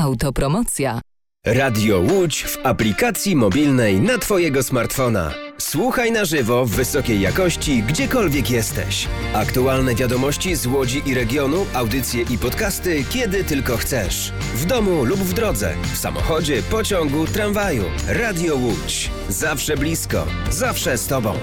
Autopromocja. Radio Łódź w aplikacji mobilnej na Twojego smartfona. Słuchaj na żywo w wysokiej jakości, gdziekolwiek jesteś. Aktualne wiadomości z Łodzi i regionu, audycje i podcasty, kiedy tylko chcesz. W domu lub w drodze, w samochodzie, pociągu, tramwaju. Radio Łódź. Zawsze blisko, zawsze z Tobą.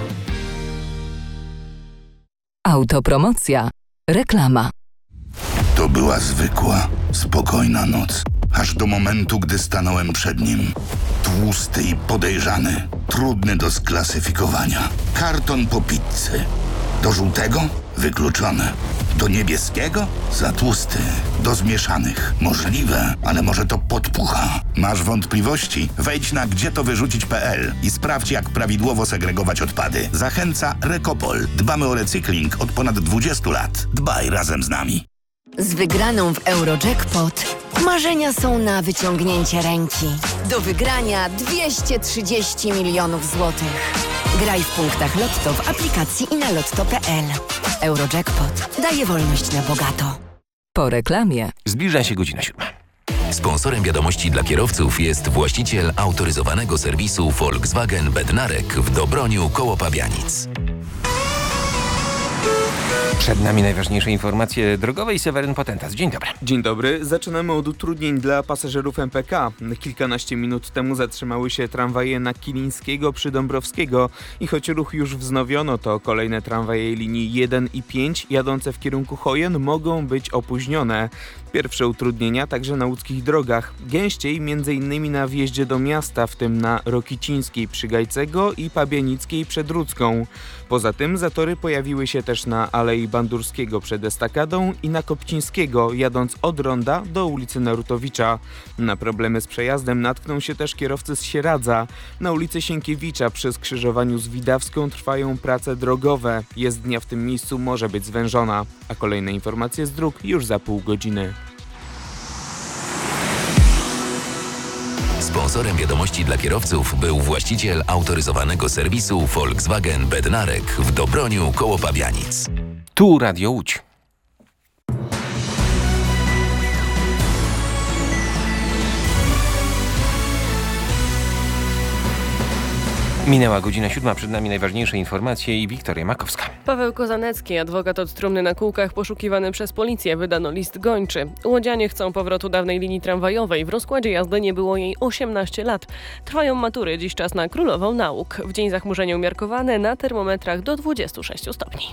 Autopromocja. Reklama. To była zwykła, spokojna noc. Aż do momentu, gdy stanąłem przed nim. Tłusty i podejrzany. Trudny do sklasyfikowania. Karton po pizzy. Do żółtego? Wykluczone. Do niebieskiego? Za tłusty. Do zmieszanych? Możliwe, ale może to podpucha. Masz wątpliwości? Wejdź na gdzietowyrzucić.pl i sprawdź, jak prawidłowo segregować odpady. Zachęca Recopol. Dbamy o recykling od ponad 20 lat. Dbaj razem z nami. Z wygraną w Eurojackpot marzenia są na wyciągnięcie ręki. Do wygrania 230 milionów złotych. Graj w punktach Lotto w aplikacji i na lotto.pl. Eurojackpot daje wolność na bogato. Po reklamie. Zbliża się godzina 7. Sponsorem wiadomości dla kierowców jest właściciel autoryzowanego serwisu Volkswagen Bednarek w Dobroniu koło Pabianic. Przed nami najważniejsze informacje drogowe i Seweryn Potentas. Dzień dobry. Dzień dobry. Zaczynamy od utrudnień dla pasażerów MPK. Kilkanaście minut temu zatrzymały się tramwaje na Kilińskiego przy Dąbrowskiego i choć ruch już wznowiono, to kolejne tramwaje linii 1 i 5 jadące w kierunku Chojen mogą być opóźnione. Pierwsze utrudnienia także na łódzkich drogach. Gęściej m.in. na wjeździe do miasta, w tym na Rokicińskiej przy Gajcego i Pabianickiej przed Rudzką. Poza tym zatory pojawiły się też na Alei Bandurskiego przed Estakadą i na Kopcińskiego, jadąc od Ronda do ulicy Narutowicza. Na problemy z przejazdem natkną się też kierowcy z Sieradza. Na ulicy Sienkiewicza przy skrzyżowaniu z Widawską trwają prace drogowe. Jezdnia w tym miejscu może być zwężona. A kolejne informacje z dróg już za pół godziny. Sponsorem wiadomości dla kierowców był właściciel autoryzowanego serwisu Volkswagen Bednarek w Dobroniu koło Pabianic. Tu Radio Łódź. Minęła godzina 7, przed nami najważniejsze informacje i Wiktoria Makowska. Paweł Kozanecki, adwokat od trumny na kółkach, poszukiwany przez policję, wydano list gończy. Łodzianie chcą powrotu dawnej linii tramwajowej. W rozkładzie jazdy nie było jej 18 lat. Trwają matury, dziś czas na królową nauk. W dzień zachmurzenie umiarkowane, na termometrach do 26 stopni.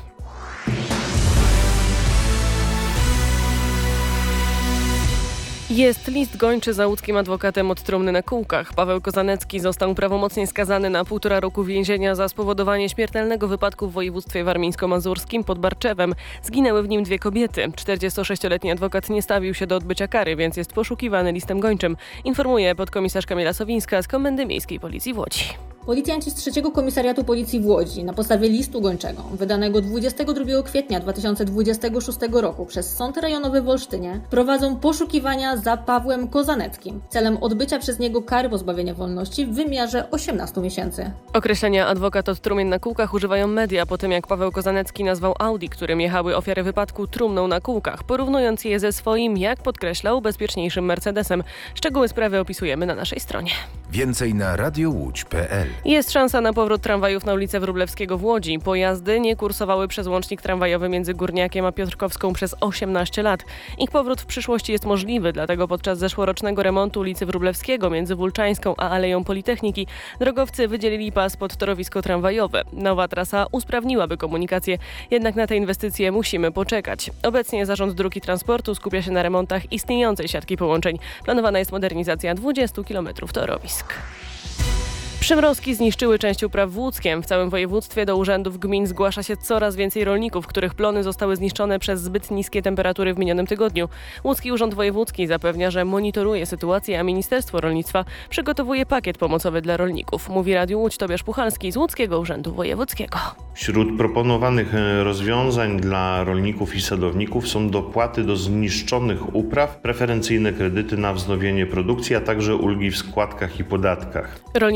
Jest list gończy za łódzkim adwokatem od trumny na kółkach. Paweł Kozanecki został prawomocnie skazany na 1,5 roku więzienia za spowodowanie śmiertelnego wypadku w województwie warmińsko-mazurskim pod Barczewem. Zginęły w nim 2 kobiety. 46-letni adwokat nie stawił się do odbycia kary, więc jest poszukiwany listem gończym. Informuje podkomisarz Kamila Sowińska z Komendy Miejskiej Policji w Łodzi. Policjanci z 3. Komisariatu Policji w Łodzi na podstawie listu gończego wydanego 22 kwietnia 2026 roku przez Sąd Rejonowy w Olsztynie prowadzą poszukiwania za Pawłem Kozaneckim celem odbycia przez niego kary pozbawienia wolności w wymiarze 18 miesięcy. Określenia adwokat od trumien na kółkach używają media po tym, jak Paweł Kozanecki nazwał Audi, którym jechały ofiary wypadku, trumną na kółkach, porównując je ze swoim, jak podkreślał, bezpieczniejszym Mercedesem. Szczegóły sprawy opisujemy na naszej stronie. Więcej na radiołódź.pl. Jest szansa na powrót tramwajów na ulicę Wróblewskiego w Łodzi. Pojazdy nie kursowały przez łącznik tramwajowy między Górniakiem a Piotrkowską przez 18 lat. Ich powrót w przyszłości jest możliwy, dlatego podczas zeszłorocznego remontu ulicy Wróblewskiego między Wólczańską a Aleją Politechniki drogowcy wydzielili pas pod torowisko tramwajowe. Nowa trasa usprawniłaby komunikację, jednak na te inwestycje musimy poczekać. Obecnie Zarząd Dróg i Transportu skupia się na remontach istniejącej siatki połączeń. Planowana jest modernizacja 20 km torowisk. Przymrozki zniszczyły część upraw w Łódzkiem. W całym województwie do urzędów gmin zgłasza się coraz więcej rolników, których plony zostały zniszczone przez zbyt niskie temperatury w minionym tygodniu. Łódzki Urząd Wojewódzki zapewnia, że monitoruje sytuację, a Ministerstwo Rolnictwa przygotowuje pakiet pomocowy dla rolników. Mówi Radiu Łódź Tobiasz Puchalski z Łódzkiego Urzędu Wojewódzkiego. Wśród proponowanych rozwiązań dla rolników i sadowników są dopłaty do zniszczonych upraw, preferencyjne kredyty na wznowienie produkcji, a także ulgi w składkach i podatkach. Rolnicy chcący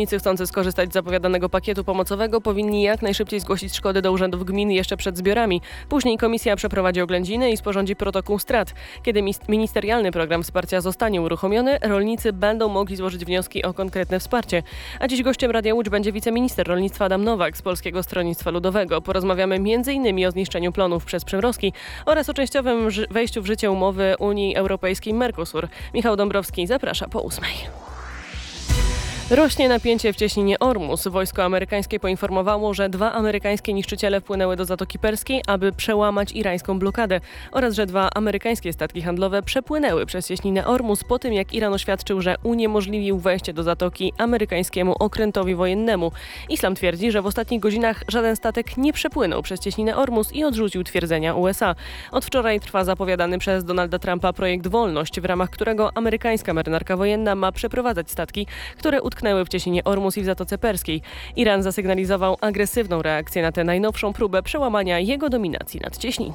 chcący skorzystać z zapowiadanego pakietu pomocowego powinni jak najszybciej zgłosić szkody do urzędów gmin jeszcze przed zbiorami. Później komisja przeprowadzi oględziny i sporządzi protokół strat. Kiedy ministerialny program wsparcia zostanie uruchomiony, rolnicy będą mogli złożyć wnioski o konkretne wsparcie. A dziś gościem Radia Łódź będzie wiceminister rolnictwa Adam Nowak z Polskiego Stronnictwa Ludowego. Porozmawiamy m.in. o zniszczeniu plonów przez przymrozki oraz o częściowym wejściu w życie umowy Unii Europejskiej Mercosur. Michał Dąbrowski zaprasza po 8:00. Rośnie napięcie w cieśninie Ormus. Wojsko amerykańskie poinformowało, że 2 amerykańskie niszczyciele wpłynęły do Zatoki Perskiej, aby przełamać irańską blokadę oraz że 2 amerykańskie statki handlowe przepłynęły przez cieśninę Ormus po tym, jak Iran oświadczył, że uniemożliwił wejście do Zatoki amerykańskiemu okrętowi wojennemu. Islam twierdzi, że w ostatnich godzinach żaden statek nie przepłynął przez cieśninę Ormus i odrzucił twierdzenia USA. Od wczoraj trwa zapowiadany przez Donalda Trumpa projekt Wolność, w ramach którego amerykańska marynarka wojenna ma przeprowadzać statki, które utknęły w cieśninie Ormus i w Zatoce Perskiej. Iran zasygnalizował agresywną reakcję na tę najnowszą próbę przełamania jego dominacji nad cieśniną.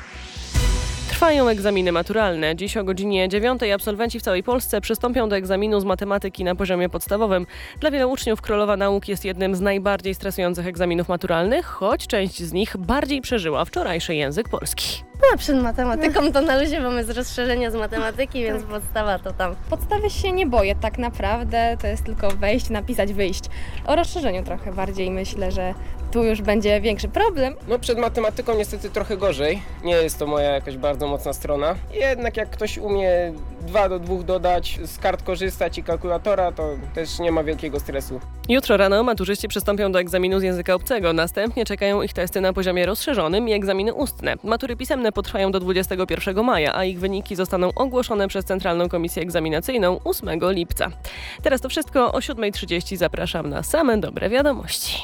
Trwają egzaminy maturalne. Dziś o godzinie 9:00 absolwenci w całej Polsce przystąpią do egzaminu z matematyki na poziomie podstawowym. Dla wielu uczniów Królowa Nauk jest jednym z najbardziej stresujących egzaminów maturalnych, choć część z nich bardziej przeżyła wczorajszy język polski. No, przed matematyką to na luzie mamy z rozszerzenia z matematyki, więc podstawa to tam. Podstawy się nie boję tak naprawdę, to jest tylko wejść, napisać, wyjść. O rozszerzeniu trochę bardziej myślę, że tu już będzie większy problem. No przed matematyką niestety trochę gorzej. Nie jest to moja jakaś bardzo mocna strona. Jednak jak ktoś umie 2 do 2 dodać, z kart korzystać i kalkulatora, to też nie ma wielkiego stresu. Jutro rano maturzyści przystąpią do egzaminu z języka obcego. Następnie czekają ich testy na poziomie rozszerzonym i egzaminy ustne. Matury pisemne potrwają do 21 maja, a ich wyniki zostaną ogłoszone przez Centralną Komisję Egzaminacyjną 8 lipca. Teraz to wszystko. O 7:30 zapraszam na same dobre wiadomości.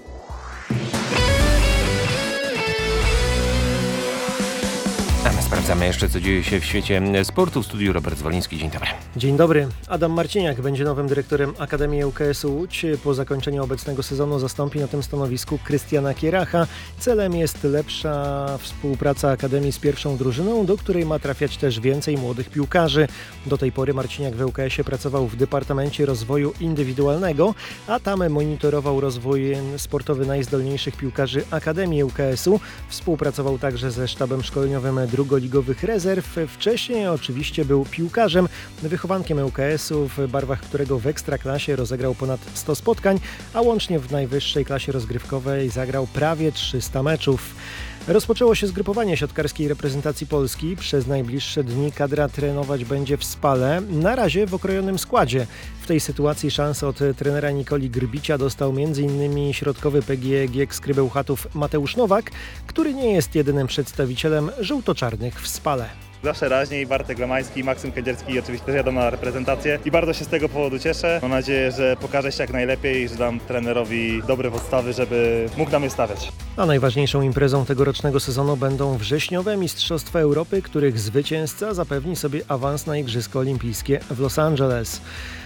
A my sprawdzamy jeszcze, co dzieje się w świecie sportu. W studiu Robert Zwoliński. Dzień dobry. Dzień dobry. Adam Marciniak będzie nowym dyrektorem Akademii ŁKS-u Łódź. Po zakończeniu obecnego sezonu zastąpi na tym stanowisku Krystiana Kieracha. Celem jest lepsza współpraca Akademii z pierwszą drużyną, do której ma trafiać też więcej młodych piłkarzy. Do tej pory Marciniak w ŁKS-ie pracował w Departamencie Rozwoju Indywidualnego, a tam monitorował rozwój sportowy najzdolniejszych piłkarzy Akademii ŁKS-u. Współpracował także ze sztabem szkoleniowym drugoligowych rezerw. Wcześniej oczywiście był piłkarzem, wychowankiem ŁKS-u, w barwach którego w Ekstraklasie rozegrał ponad 100 spotkań, a łącznie w najwyższej klasie rozgrywkowej zagrał prawie 300 meczów. Rozpoczęło się zgrupowanie siatkarskiej reprezentacji Polski. Przez najbliższe dni kadra trenować będzie w Spale, na razie w okrojonym składzie. W tej sytuacji szansę od trenera Nikoli Grbicia dostał m.in. środkowy PGE Skrybełchatów Mateusz Nowak, który nie jest jedynym przedstawicielem żółto-czarnych w Spale. Zawsze raźniej Bartek Lemański, Maksym Kędzierski oczywiście też jadą na reprezentację i bardzo się z tego powodu cieszę. Mam nadzieję, że pokaże się jak najlepiej i że dam trenerowi dobre podstawy, żeby mógł na mnie stawiać. A najważniejszą imprezą tegorocznego sezonu będą wrześniowe Mistrzostwa Europy, których zwycięzca zapewni sobie awans na Igrzyska Olimpijskie w Los Angeles.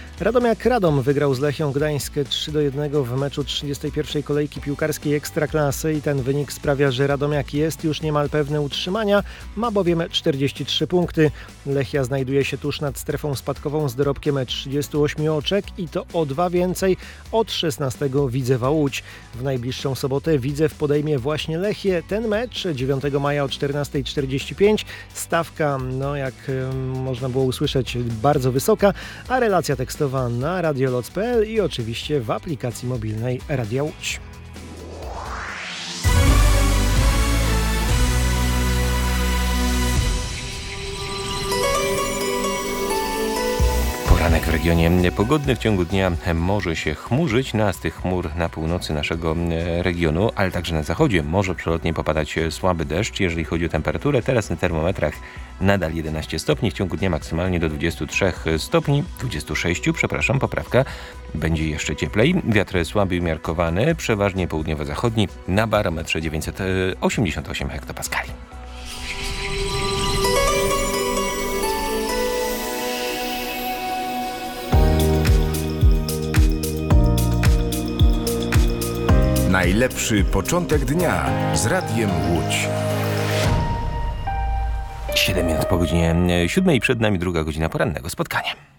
Radom wygrał z Lechią Gdańsk 3-1 w meczu 31. kolejki piłkarskiej Ekstraklasy i ten wynik sprawia, że Radomiak jest już niemal pewny utrzymania, ma bowiem 43 punkty. Lechia znajduje się tuż nad strefą spadkową z dorobkiem 38 oczek i to o 2 więcej od 16 Widzewa Łódź. W najbliższą sobotę Widzew podejmie właśnie Lechię. Ten mecz 9 maja o 14:45. Stawka, jak można było usłyszeć, bardzo wysoka, a relacja tekstowa na radioloc.pl i oczywiście w aplikacji mobilnej Radia Łódź. Poranek w regionie pogodny. W ciągu dnia może się chmurzyć. Z tych chmur na północy naszego regionu, ale także na zachodzie może przelotnie popadać słaby deszcz. Jeżeli chodzi o temperaturę, teraz na termometrach nadal 11 stopni. W ciągu dnia maksymalnie do 23 stopni. 26, poprawka. Będzie jeszcze cieplej. Wiatr słaby i umiarkowany, przeważnie południowo-zachodni. Na barometrze 988 hektopaskali. Najlepszy początek dnia z Radiem Łódź. 7 minut po godzinie 7 i przed nami druga godzina porannego spotkania.